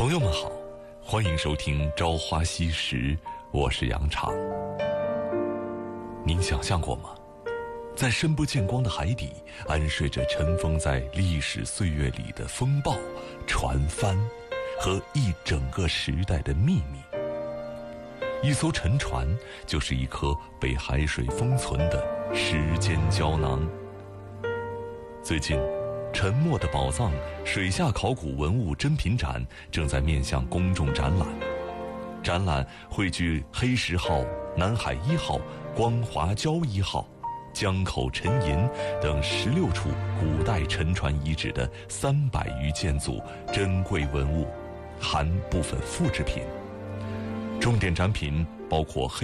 朋友们好，欢迎收听《朝花夕拾》，我是杨畅。您想象过吗？在深不见光的海底，安睡着尘封在历史岁月里的风暴、船帆和一整个时代的秘密。一艘沉船就是一颗被海水封存的时间胶囊。最近，沉默的宝藏水下考古文物珍品展正在面向公众展览。展览汇聚黑石号、南海1号、光华礁1号、江口沉银等16处古代沉船遗址的300余件组珍贵文物，含部分复制品。重点展品包括